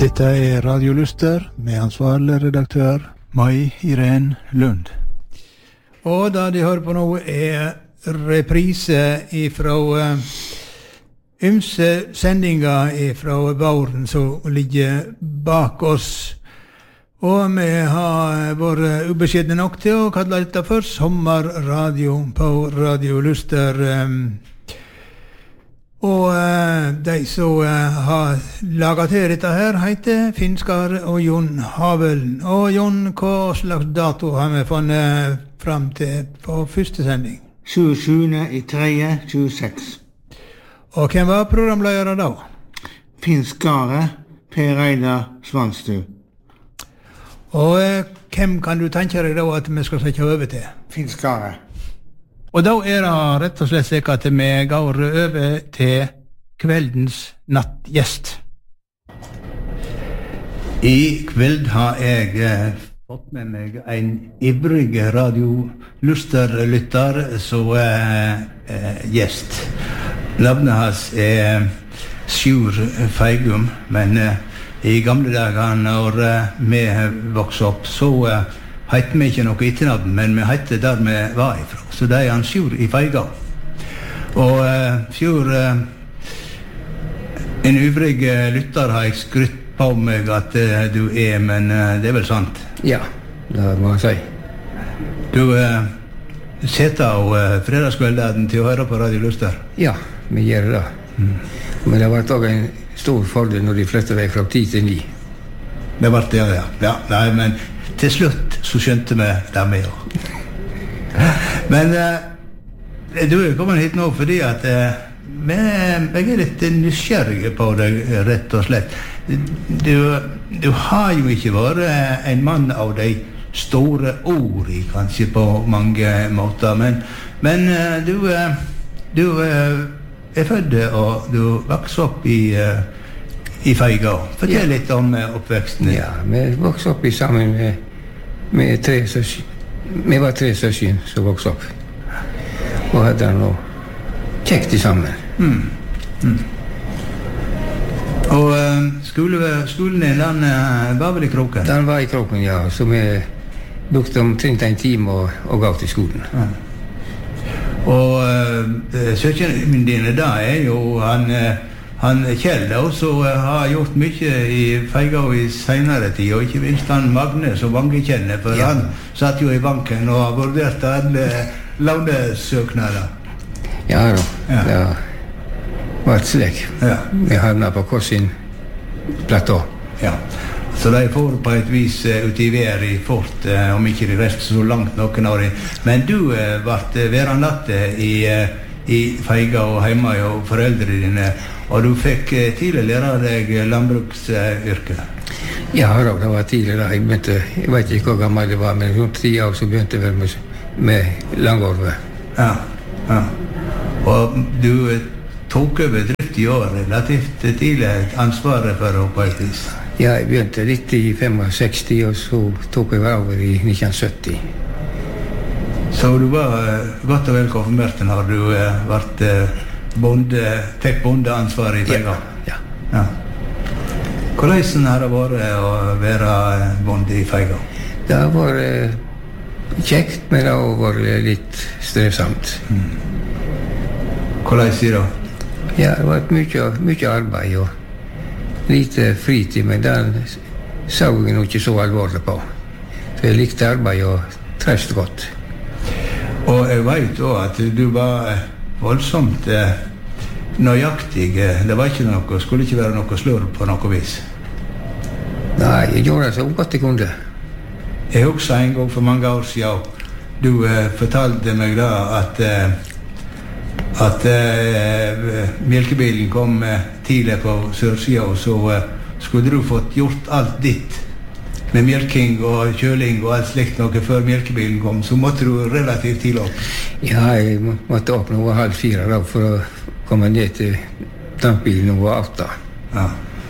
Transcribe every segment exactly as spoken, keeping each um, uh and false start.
Dette er Radio Luster med ansvarlig redaktør Mai Irene Lund. Og da de hører på nå er reprise ifra uh, ymse sendinger ifra våren som ligger bak oss. Og vi har vært ubeskjedne nok til å kalle dette for sommerradio på Radio Luster. Um, Og uh, de som uh, har laget til dette her heter Finskar og Jon Havel. Og Jon, hva slags dato har vi funnet frem til på første sending? tjuesjuende i tredje tjueseks. Og hvem var programledere da? Finskare Per Reidar Svanstu. Og uh, hvem kan du tenke deg da at vi skal sette over til? Finskare. Og da er det rett og slett slik at vi går over til kveldens nattgjest. I kveld har jeg eh, fått med meg en ivrig Radio Luster-lytter som er eh, gjest. Navnet hans er Sjur Feigum, men eh, i gamle dager når eh, vi vokste opp, så eh, heter vi ikke noe etternavn, men vi heter der vi var ifra. Så det er han Sjur i Feiga. Og uh, Sjur, uh, en ivrig uh, lytter har jeg skrytt på meg at uh, du er, men uh, det er vel sant? Ja, det må jeg si. Du uh, sitter av uh, fredagskvelden til å høre på Radio Luster? Ja, vi gjør det. Mm. Men det var også en stor fordel når de flyttet vei fra ti til ni. Det var det, ja. Ja, nei, men til slutt så skjønte vi det med også. Men uh, du er kommet hit nå fordi at uh, vi, jeg er litt nysgjerrig på deg, rett og slett. Du, du har jo ikke vært en mann av de store ord, kanskje på mange måter, men, men uh, du, uh, du uh, er født og du vokser opp i, uh, i Feiga. Fortell ja. Litt om uh, oppveksten. Ja, vi vokste opp i sammen med, med tre søsken. Vi var tre søsken som vokste opp. Og hadde noe kjekt i sammen. Mm. Mm. Og uh, skole, skolen din, den uh, var vel i Kroken? Den var i Kroken, ja. Så vi brukte omtrent en time og, og gav til skolen. Ja. Og uh, søskenen dine da er jo han... Uh, Han Kjell også har gjort mye i Feiga i senere tid, og ikke minst han Magne som mange kjenner, for ja. Han satt jo i banken og har vurdert alle lånesøknader. Ja da, ja. Det var et slik. Ja. Vi havnet på Korsin platå. Ja, så de får på et vis uh, ut i været i fort, uh, om ikke de resten så langt noen år. Men du uh, ble værende i, uh, i Feiga og hjemme og foreldre dine, og du fikk tidlig lære deg landbruksyrket? Ja, det var tidlig da. Jeg begynte, jeg vet ikke hvor gammel det var, men rundt ti år så begynte jeg med, med langorve. Ja, ja. Og du tok over drift i år relativt tidlig ansvaret for å på et vis? Ja, jeg begynte litt i sekstifem, og så tok jeg over i nitten sytti. Så du var godt og vel konfirmert når du vært bonde, fikk bondeansvar i Feiga? Ja, ja. ja. Hvordan har det vært å være bonde i Feiga? Det har vært kjekt, men det har vært litt strevsamt. Mm. Hvordan sier du? Ja, det har vært mye, mye arbeid og lite fritid, men den så jeg nok ikke så alvorlig på. Så jeg likte arbeid og trøst godt. Og jeg vet også at du var voldsomt eh, nøyaktig. Det var ikke noe, skulle ikke være noe slurv på noe vis. Nei, jeg gjorde det så godt jeg kunne. Jeg husker en gang for mange år siden, du eh, fortalte meg da at, eh, at eh, melkebilen kom eh, tidlig på sørsiden, og så eh, skulle du fått gjort alt ditt med melking og kjøling og alt slikt noe før melkebilen kom, så måtte du relativt tidlig opp. Ja, jeg måtte opp når jeg var halv fire da, for å komme ned til tankbilen når jeg var åtta. Ja.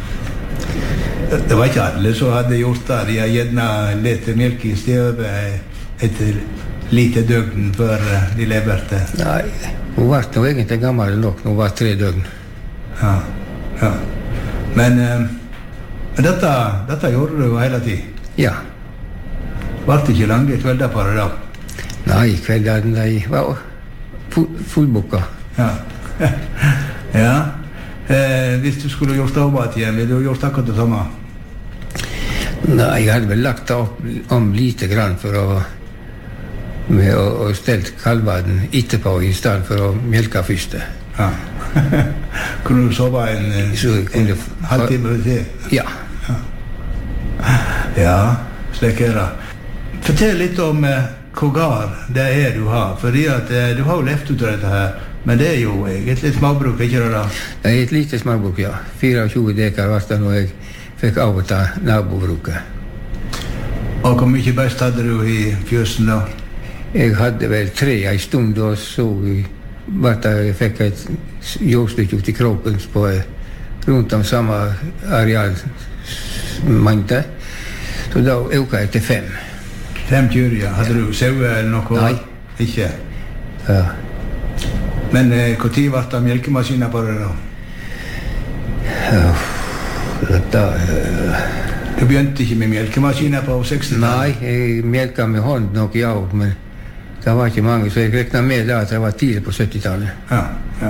Det var ikke alle som hadde gjort det. De har gjerne lett melk i støvet etter lite døgn før de leverte. Nei, hun var nå egentlig gammel nok når hun var tre døgn. Ja, ja. Men... Eh, Men dette, dette gjorde du jo hele tiden. Ja. Var det ikke lange kvelder på det da? Nei, kveldene de var full, fullboka. Ja. Ja. Eh, hvis du skulle gjort arbeid igjen, ville du gjort akkurat det samme? Nei, jeg hadde vel lagt opp om lite grann for å med å, å stelt kalvene etterpå i stedet for å melke første. Ja. Kunne du sove en, en, en halvtime til? Ja. Ja, ja, slik er det. Fortell litt om eh, hvor gard det er du har, fordi at eh, du har jo levd ut av dette her, men det er jo egentlig småbruk, ikke det da? Det er et lite småbruk, ja. tjuefire dekar var det når jeg fikk overta nabobruket. Og hvor mye best hadde du i fjøsen da? Jeg hadde vel tre en stund, og så bare jeg fikk et jordstykke ut i kroppen på rundt om samme arealmengde. Så da økte jeg til fem. Fem kyr, ja. Hadde du sauer eller noe? Nei. Ikke? Ja. Men eh, hvor tid var det melkemaskiner på det da? Ja. Da, uh, du begynte ikke med melkemaskiner på seksti-tallet? Nei, jeg melka med hånd nok, ja, men det var ikke mange, så jeg rekna med da at det var tidlig på syttitallet. Ja, ja.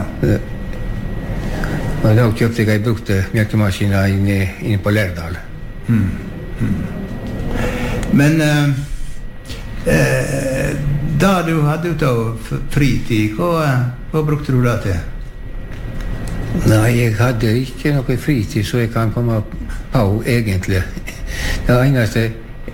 Og da kjøpte jeg en brukte melkemaskiner inne, inne på Lærdal. Mm. Mm. Men eh, eh, da du hadde ut av fritid, hva, hva brukte du det til? Nei, jeg hadde ikke noe fritid, så jeg kan komme på egentlig. Det eneste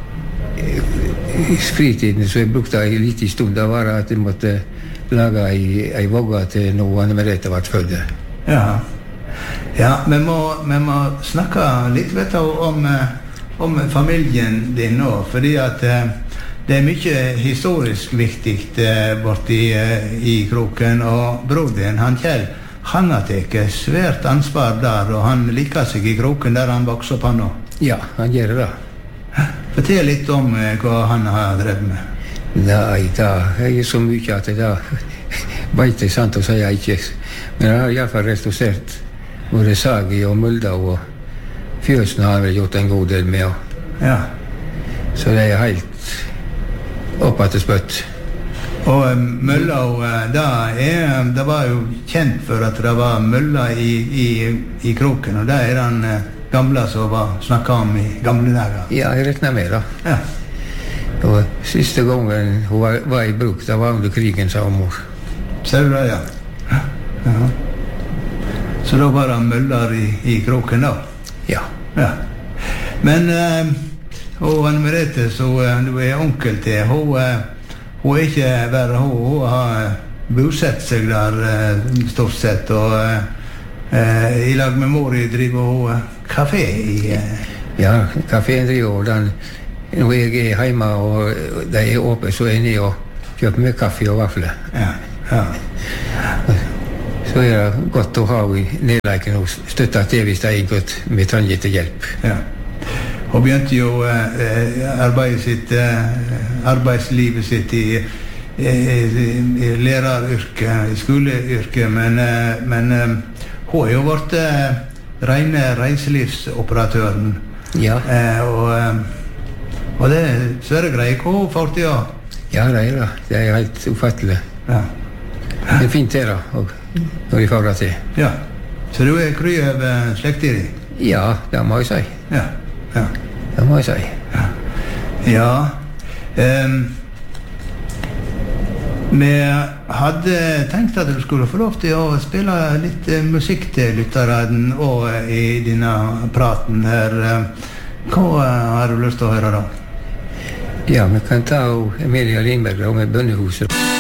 fritiden som jeg brukte en liten stund, det var at jeg måtte lage en vogge til noe Anne Merete ble født. Ja, ja, vi må, vi må snakke litt vet du, om, om familien din nå, fordi at det er mye historisk viktig borti i Kroken, og bror din, han Kjell, han har tatt svært ansvar der, og han liker seg i Kroken der han vokser opp han nå. Ja, han gjør det. Fortell litt om eh, hva han har drevet med. Nei, da er det så mye at da vet jeg sant å si jeg ikke. Men han har i hvert fall restaurert både Sagi og Mulda, og fjøsen har han vel gjort en god del med. Ja. Så det er helt opp at det spøtt. Og um, mølla, da er, det var jo kjent for at det var mølla i, i, i Kroken, og det er den uh, gamle som var snakket om i gamle dager. Ja, jeg rekner med det. Ja. Og siste gangen hun var, var i bruk, det var under krigen, sa mor. Ser du det, ja? Ja. Så da var det møller i, i Kroken da? Ja. Ja. Men, uh, og Anne Merete, så uh, du er onkel til, hun... Uh, Hun er ikke bare, hun, hun har bosatt seg der stort sett, og eh, i lag med mor driver hun kafé i... Eh. Ja, kaféen driver den. Når jeg er hjemme og de er åpne, så er jeg nede og kjøper meg kaffe og vafler. Ja, ja. Så er det godt å ha i nedleiken og støtte til hvis de er gått med trenger til hjelp. Ja. Hun begynte jo eh, arbeidet sitt, eh, arbeidslivet sitt i, i, i læreryrke, i skoleyrke, men, eh, men eh, hun har jo vært eh, rene reiselivsoperatøren. Ja. Eh, og, eh, og det er svære greier hva hun får til å... Ja, det er det. Det er helt ufattelig. Ja. Det er fint det da, og, når de får det til. Ja. Så du er kry av slekter i? Ja, det må jeg si. Ja. Ja. Det må jeg si. Ja. Ja. Um, vi hadde tenkt at du skulle få lov til å spille litt uh, musikk til lytteren og uh, i denne praten her. Hva uh, har du lyst til å høre da? Ja, vi kan ta Emilia Lindberg og med Bønnehuset.